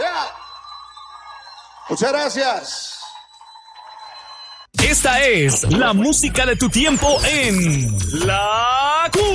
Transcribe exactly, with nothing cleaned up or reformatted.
Yeah. Muchas gracias. Esta es la música de tu tiempo en La Cu.